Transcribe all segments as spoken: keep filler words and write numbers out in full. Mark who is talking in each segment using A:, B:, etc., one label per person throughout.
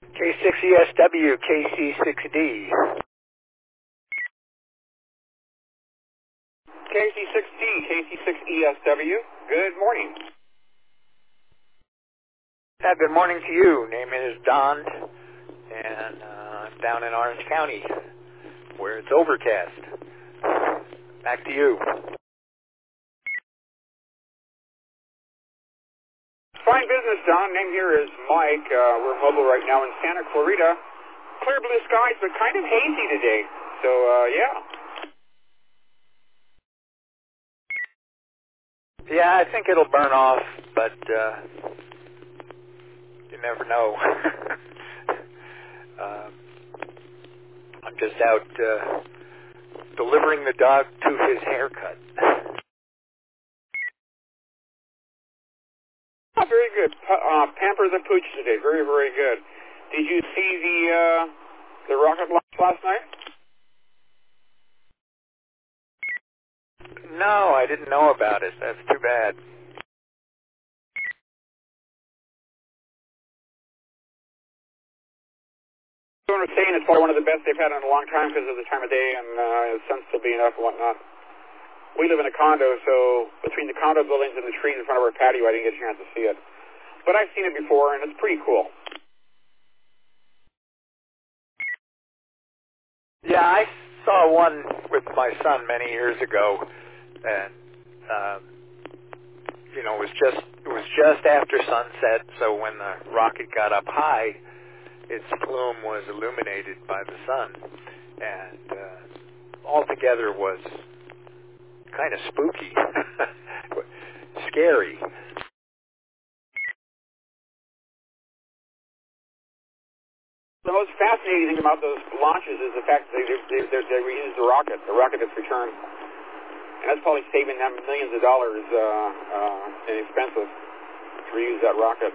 A: K six E S W, K C six D.
B: K C six D, K C six E S W, good morning.
A: Uh, good morning to you. Name is Don, and uh, I'm down in Orange County, where it's overcast. Back to you.
B: Fine business, Don. Name here is Mike. Uh, we're mobile right now in Santa Clarita. Clear blue skies, but kind of hazy today. So, uh, yeah.
A: Yeah, I think it'll burn off, but uh, you never know. uh, I'm just out uh, delivering the dog to his haircut.
B: Oh, very good. Pa- uh, Pamper the Pooch today. Very, very good. Did you see the uh, the rocket launch last night?
A: No, I didn't know about it. That's too bad.
B: So I'm saying it's probably one of the best they've had in a long time because of the time of day and uh, the sun still being up and whatnot. We live in a condo, so between the condo buildings and the trees in front of our patio, I didn't get a chance to see it. But I've seen it before, and it's pretty cool.
A: Yeah, I saw one with my son many years ago, and um, you know, it was just it was just after sunset. So when the rocket got up high, its plume was illuminated by the sun, and uh, altogether was kind of spooky, scary.
B: The most fascinating thing about those launches is the fact that they, they, they, they reuse the rocket. The rocket gets returned. And that's probably saving them millions of dollars uh, uh, in expenses to reuse that rocket.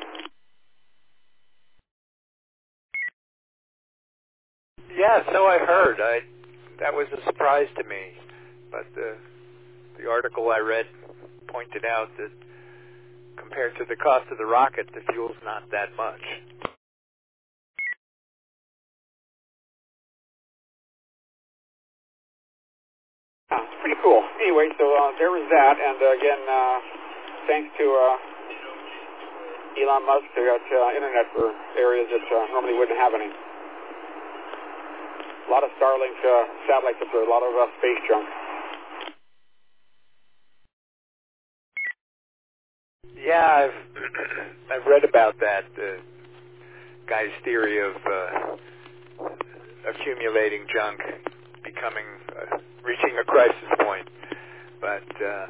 A: Yeah, so I heard. I that was a surprise to me, but the the article I read pointed out that compared to the cost of the rocket, the fuel's not that much.
B: Yeah, it's pretty cool. Anyway, so uh, there was that. And uh, again, uh, thanks to uh, Elon Musk, who got uh, internet for areas that uh, normally wouldn't have any. A lot of Starlink uh, satellites up there, a lot of uh, space junk.
A: Yeah, I've I've read about that. The guy's theory of uh, accumulating junk, becoming uh, reaching a crisis point, but uh,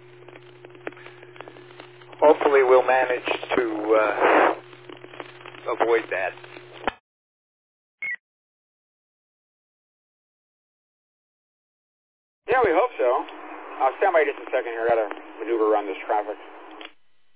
A: hopefully we'll manage to uh, avoid that.
B: Yeah, we hope so. Uh, stand by just a second here. I got to maneuver around this traffic.